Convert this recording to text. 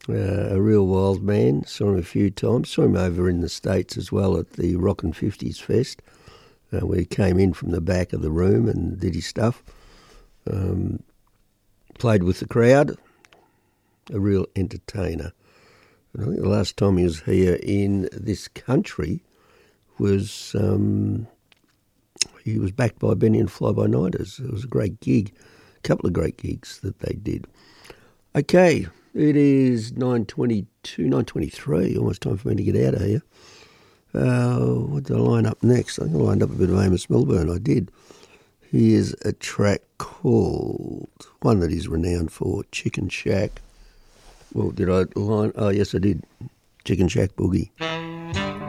A real wild man. Saw him a few times. Saw him over in the States as well at the Rockin' 50s Fest, where he came in from the back of the room and did his stuff. Played with the crowd. A real entertainer. And I think the last time he was here in this country was he was backed by Benny and Fly By Nighters. It was a great gig. A couple of great gigs that they did. Okay, it is 9:22, 9:23, almost time for me to get out of here. What did I line up next? I think I lined up a bit of Amos Milburn. I did. Here's a track called, one that he's renowned for, Chicken Shack. Well, did I line? Oh, yes, I did. Chicken Shack Boogie.